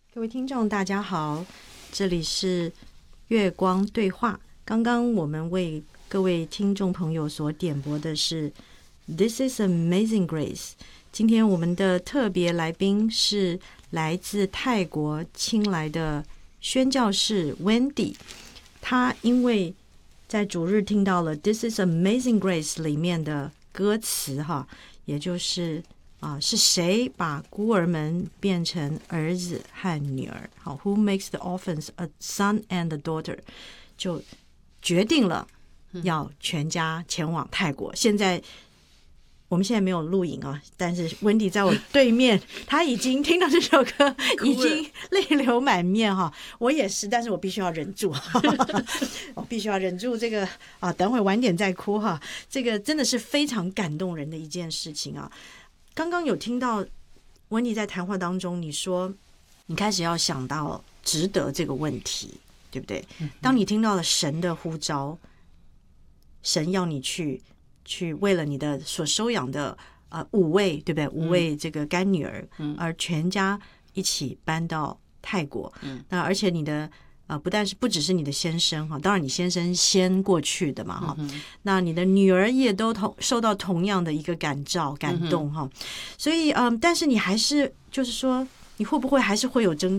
各位听众大家好，这里是月光对话。刚刚我们为各位听众朋友所点播的是 This is Amazing Grace。 今天我们的特别来宾是来自泰国清莱的宣教士 Wendy。 他因为在主日听到了 This is Amazing Grace 里面的歌词也就是是谁把孤儿们变成儿子和女儿？Who makes the orphans a son and a daughter？ 就决定了要全家前往泰国。我们现在没有录影但是温迪在我对面，他已经听到这首歌，已经泪流满面我也是，但是我必须要忍住我必须要忍住这个等会晚点再哭这个真的是非常感动人的一件事情刚刚有听到温妮在谈话当中，你说你开始要想到值得这个问题，对不对？当你听到了神的呼召，神要你去为了你的所收养的5位，对不对？5位这个干女儿，而全家一起搬到泰国。那而且你的不只是你的先生当然你先生先过去的嘛那你的女儿也都受到同样的一个感动所以但是你还是就是说，你会不会还是会有挣